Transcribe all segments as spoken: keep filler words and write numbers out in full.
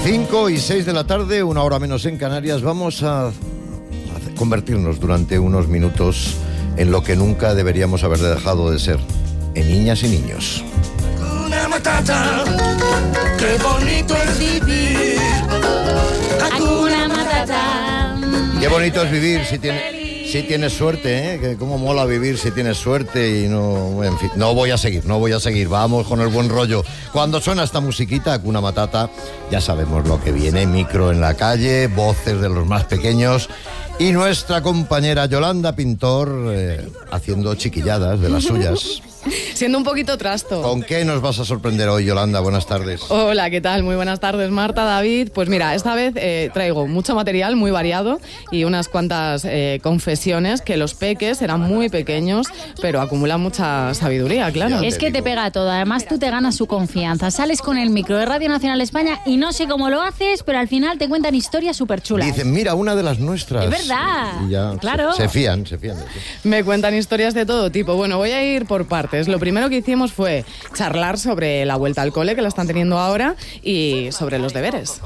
cinco y seis de la tarde, una hora menos en Canarias, vamos a, a convertirnos durante unos minutos en lo que nunca deberíamos haber dejado de ser, en niñas y niños. Hakuna Matata, qué bonito es vivir. Hakuna Matata. Qué bonito es vivir si tienes... Si tienes suerte, ¿eh? Que cómo mola vivir si tienes suerte y no... En fin, no voy a seguir, no voy a seguir. Vamos con el buen rollo. Cuando suena esta musiquita, Hakuna Matata, ya sabemos lo que viene. Micro en la calle, voces de los más pequeños y nuestra compañera Yolanda Pintor eh, haciendo chiquilladas de las suyas. Siendo un poquito trasto. ¿Con qué nos vas a sorprender hoy, Yolanda? Buenas tardes. Hola, ¿qué tal? Muy buenas tardes, Marta, David. Pues mira, esta vez eh, traigo mucho material muy variado y unas cuantas eh, confesiones que los peques eran muy pequeños, pero acumulan mucha sabiduría, claro. Es que te pega todo. Además, tú te ganas su confianza. Sales con el micro de Radio Nacional España y no sé cómo lo haces, pero al final te cuentan historias súper chulas. Dicen, mira, una de las nuestras. Es verdad. Y ya Claro. Se, se fían, se fían. de ti. Me cuentan historias de todo tipo. Bueno, voy a ir por partes. Lo primero que hicimos fue charlar sobre la vuelta al cole, que la están teniendo ahora, y sobre los deberes.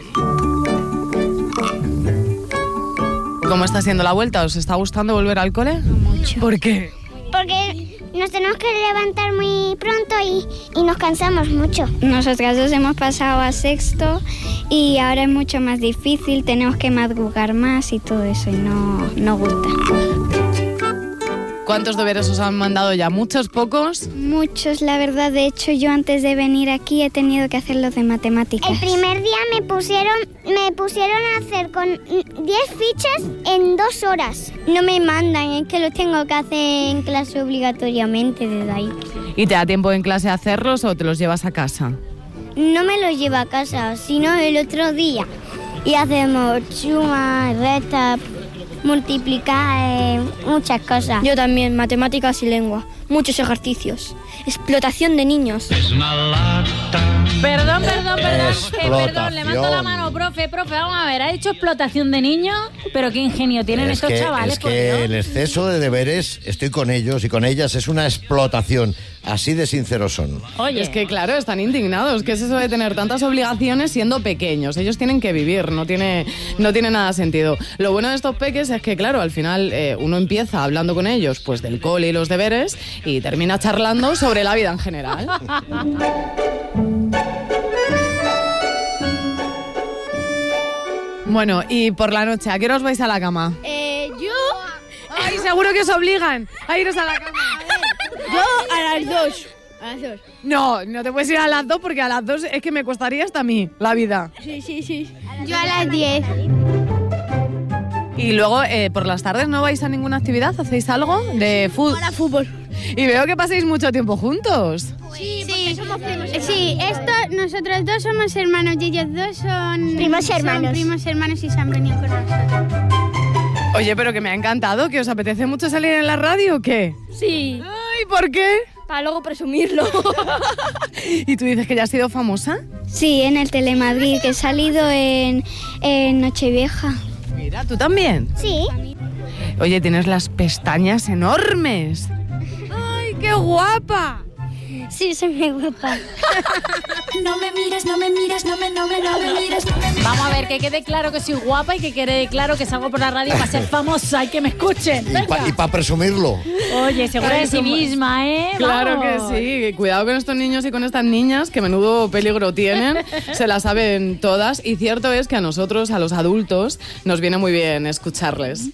¿Cómo está siendo la vuelta? ¿Os está gustando volver al cole? Mucho. ¿Por qué? Porque nos tenemos que levantar muy pronto y, y nos cansamos mucho. Nosotras dos hemos pasado a sexto y ahora es mucho más difícil, tenemos que madrugar más y todo eso y no, no gusta. ¿Cuántos deberes os han mandado ya? ¿Muchos? ¿Pocos? Muchos, la verdad. De hecho, yo antes de venir aquí he tenido que hacer los de matemáticas. El primer día me pusieron, me pusieron a hacer con diez fichas en dos horas. No me mandan, es que los tengo que hacer en clase obligatoriamente desde ahí. ¿Y te da tiempo en clase a hacerlos o te los llevas a casa? No me los llevo a casa, sino el otro día. Y hacemos suma, resta, multiplicar, eh, muchas cosas. Yo también, matemáticas y lengua. Muchos ejercicios. Explotación de niños. Es una lata. Perdón, perdón, perdón. Eh, perdón, Explotación. levanto la mano, profe, profe, vamos a ver, ha dicho explotación de niños, pero qué ingenio tienen Es estos que, chavales. es por que Dios. el exceso de deberes, estoy con ellos y con ellas, es una explotación. Así de sinceros son. Oye, Es que claro, están indignados. ¿Qué es eso de tener tantas obligaciones siendo pequeños? Ellos tienen que vivir, no tiene, no tiene nada sentido. Lo bueno de estos peques es que, claro, al final eh, uno empieza hablando con ellos pues del cole y los deberes y termina charlando sobre la vida en general. Bueno, y por la noche, ¿a qué hora os vais a la cama? Eh, yo... ¡Ay, seguro que os obligan a iros a la cama! Yo a las dos. A las dos. No, no te puedes ir a las dos porque a las dos es que me costaría hasta a mí la vida. Sí, sí, sí. Yo a las diez. Y luego, eh, por las tardes, ¿no vais a ninguna actividad? ¿Hacéis algo de fútbol? Para fútbol. Y veo que pasáis mucho tiempo juntos. Sí, sí, somos primos. Sí, esto, nosotros dos somos hermanos y ellos dos son primos hermanos. Son primos hermanos y se han venido con nosotros. Oye, pero que me ha encantado, que os apetece mucho salir en la radio, ¿o qué? Sí. Ay, ¿por qué? Para luego presumirlo. ¿Y tú dices que ya has sido famosa? Sí, en el Telemadrid, que he salido en, en Nochevieja. Mira, ¿tú también? Sí. Oye, tienes las pestañas enormes. ¡Ay, qué guapa! Sí, soy muy guapa. no me mires, no me mires, no me, no me, no me mires. No me mires. Vamos a ver, que quede claro que soy guapa y que quede claro que salgo por la radio para ser famosa y que me escuchen. Y para pa presumirlo. Oye, segura de sí misma, ¿eh? Claro Vamos. que sí. Cuidado con estos niños y con estas niñas, que menudo peligro tienen. Se las saben todas. Y cierto es que a nosotros, a los adultos, nos viene muy bien escucharles.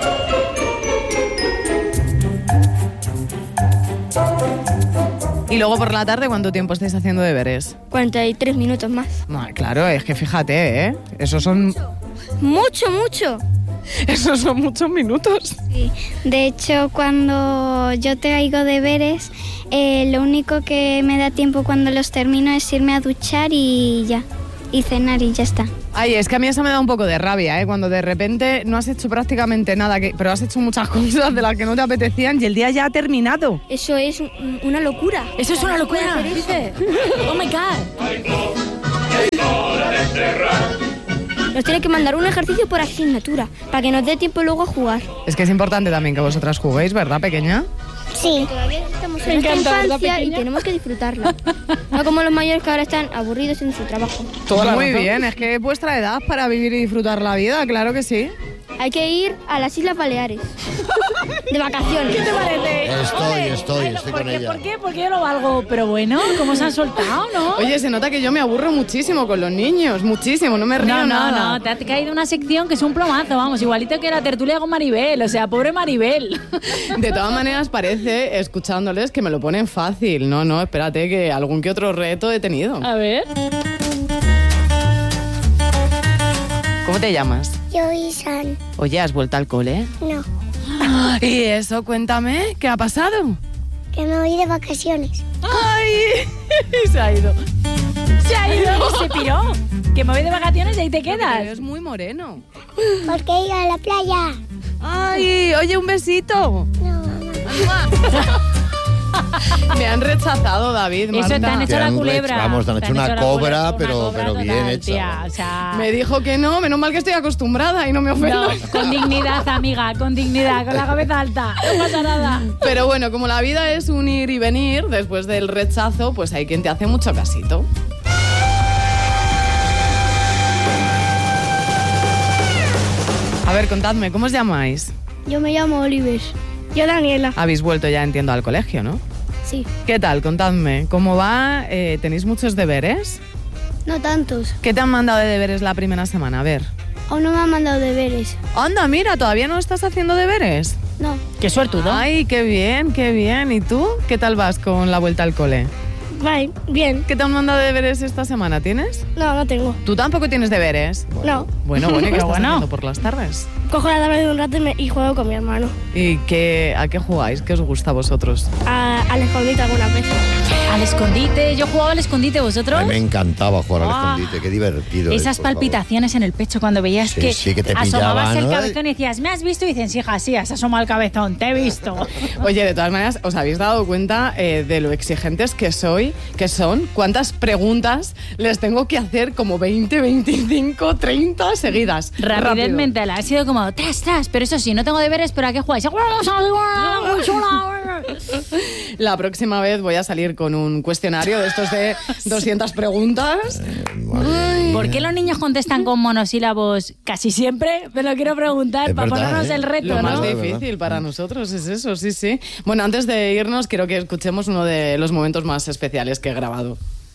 Y luego por la tarde, ¿cuánto tiempo estáis haciendo deberes? cuarenta y tres minutos más. No, claro, es que fíjate, ¿eh? Esos son, Mucho, mucho. esos son muchos minutos. Sí. De hecho, cuando yo traigo deberes, eh, lo único que me da tiempo cuando los termino es irme a duchar y ya. Y cenar y ya está. Ay, es que a mí eso me da un poco de rabia, ¿eh? Cuando de repente no has hecho prácticamente nada, que, pero has hecho muchas cosas de las que no te apetecían y el día ya ha terminado. Eso es un- una locura. Eso es una locura, dice. Oh my God. Nos tiene que mandar un ejercicio por asignatura, para que nos dé tiempo luego a jugar. Es que es importante también que vosotras juguéis, ¿verdad, pequeña? Sí. Todavía estamos Tenemos Me nuestra encanta, ¿verdad, infancia y pequeña? tenemos que disfrutarla. No como los mayores que ahora están aburridos en su trabajo. Muy bien, es que es vuestra edad para vivir y disfrutar la vida, claro que sí. Hay que ir a las Islas Baleares. De vacaciones. ¿Qué te parece? Estoy, Ole. estoy, Ay, estoy ¿por con qué, ella. ¿Por qué? Porque yo lo valgo. Pero bueno, ¿cómo se han soltado, no? Oye, se nota que yo me aburro muchísimo con los niños, muchísimo, no me río No, no, nada. no, te ha caído una sección que es un plomazo, vamos, igualito que la tertulia con Maribel, o sea, pobre Maribel. De todas maneras parece, escuchándoles, que me lo ponen fácil. No, no, espérate, que algún que otro reto he tenido. A ver. ¿Cómo te llamas? Yo y San. Oye, ¿has vuelto al cole? No, ¿Y eso? Cuéntame, ¿qué ha pasado? que me voy de vacaciones. ¡Ay! Se ha ido. Se ha ido y se piró. Que me voy de vacaciones y ahí te Pero quedas. es muy moreno. Porque he ido a la playa. ¡Ay! Oye, un besito. No, mamá. Me han rechazado, David, Eso Marta. te han hecho Te la han culebra. rech- vamos, te han hecho una la cobra, culebra, pero- una cobra pero bien total, hecha, tía, vamos. o sea, Me dijo que no, menos mal que estoy acostumbrada y no me ofendo. no, con dignidad, amiga, con dignidad, con la cabeza alta. No pasa nada. Pero bueno, como la vida es un ir y venir, después del rechazo, pues hay quien te hace mucho casito. A ver, contadme, ¿cómo os llamáis? Yo me llamo Oliver. Yo Daniela. Habéis vuelto ya, entiendo, al colegio, ¿no? Sí. ¿Qué tal? Contadme, ¿cómo va? Eh, ¿Tenéis muchos deberes? No tantos. ¿Qué te han mandado de deberes la primera semana? A ver. Aún no me han mandado deberes. Anda, mira, ¿todavía no estás haciendo deberes? No. Qué suertudo. Ay, qué bien, qué bien. ¿Y tú? ¿Qué tal vas con la vuelta al cole? Vale, bien. ¿Qué te han mandado de deberes esta semana? ¿Tienes? No, no tengo. ¿Tú tampoco tienes deberes? No. Bueno, bueno, ¿y qué Pero estás bueno. haciendo por las tardes? Cojo la tablet de un rato y, me- y juego con mi hermano. ¿Y qué, a qué jugáis? ¿Qué os gusta a vosotros? A, al escondite algunas veces. Al escondite. Yo jugaba al escondite, ¿vosotros? A mí me encantaba jugar al Ah. escondite, qué divertido. es, Esas por favor. palpitaciones en el pecho cuando veías Sí, que, sí, que te asomabas pillaban, el ¿no? cabezón y decías, ¿me has visto? Y dicen, sí, hija, sí, has asomado el cabezón, te he visto. Oye, de todas maneras, ¿os habéis dado cuenta eh, de lo exigentes que soy, que son? ¿Cuántas preguntas les tengo que hacer? Como veinte, veinticinco, treinta seguidas. Rapidez Rápido. mental, ha sido como, tras, tras, pero eso sí, no tengo deberes, pero ¿a qué jugáis? La próxima vez voy a salir con un cuestionario de estos de doscientas preguntas. ¿Por qué los niños contestan con monosílabos casi siempre? Me lo quiero preguntar Es para verdad, ponernos ¿eh? el reto, Lo ¿no? más ¿no? difícil para nosotros es eso, sí, sí. Bueno, antes de irnos, quiero que escuchemos uno de los momentos más especiales que he grabado.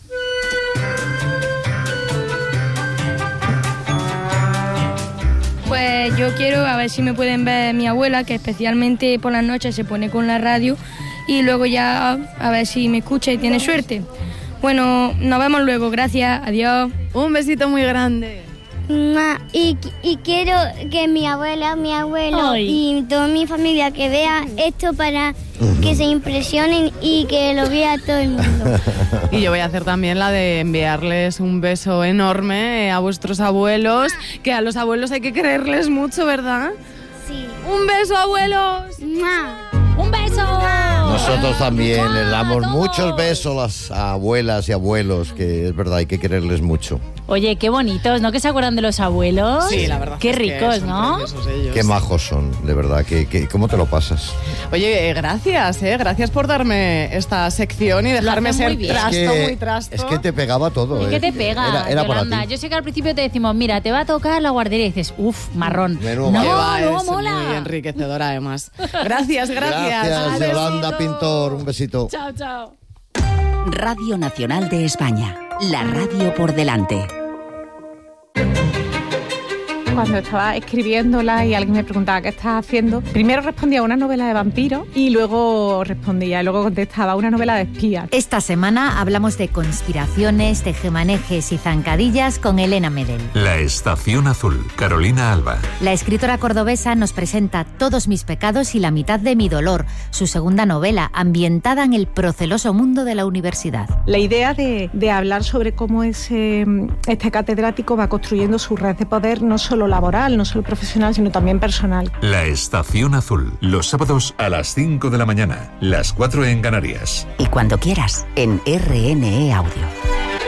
Pues yo quiero a ver si me pueden ver mi abuela, que especialmente por las noches se pone con la radio, y luego ya a ver si me escucha y tiene suerte. Bueno, nos vemos luego, gracias, adiós. Un besito muy grande. Ma, y, y quiero que mi abuela, mi abuelo Ay. y toda mi familia que vea esto para que se impresionen y que lo vea todo el mundo. Y yo voy a hacer también la de enviarles un beso enorme a vuestros abuelos, que a los abuelos hay que quererles mucho, ¿verdad? Sí. ¡Un beso, abuelos! Ma. ¡Un beso! Nosotros también les damos ¡Todos! muchos besos a las abuelas y abuelos, que es verdad, hay que quererles mucho. Oye, qué bonitos, ¿no? Que se acuerdan de los abuelos. Sí, la verdad. Qué es que ricos, son ¿no? preciosos ellos. Qué majos son, de verdad, que, que- ¿cómo te lo pasas? Oye, eh, gracias, ¿eh? Gracias por darme esta sección y dejarme hacen ser muy bien. trasto, es, que, muy trasto. es que te pegaba todo. Es que ¿eh? te pega, Era, era para Yolanda. ti. Yo sé que al principio te decimos, mira, te va a tocar la guardería y dices, uff, marrón. Menudo no, Que va, no, es mola. muy enriquecedora, además. Gracias, gracias. Gracias, Un Yolanda besito. Pintor. Un besito. Chao, chao. Radio Nacional de España. La radio por delante. Cuando estaba escribiéndola y alguien me preguntaba qué estás haciendo, primero respondía a una novela de vampiros y luego respondía, y luego contestaba a una novela de espías. Esta semana hablamos de conspiraciones, tejemanejes y zancadillas con Elena Medel. La Estación Azul, Carolina Alba. La escritora cordobesa nos presenta Todos mis pecados y la mitad de mi dolor, su segunda novela, ambientada en el proceloso mundo de la universidad. La idea de, de hablar sobre cómo ese, este catedrático va construyendo su red de poder, no solo laboral, no solo profesional, sino también personal. La Estación Azul, los sábados a las cinco de la mañana, las cuatro en Canarias. Y cuando quieras, en R N E Audio.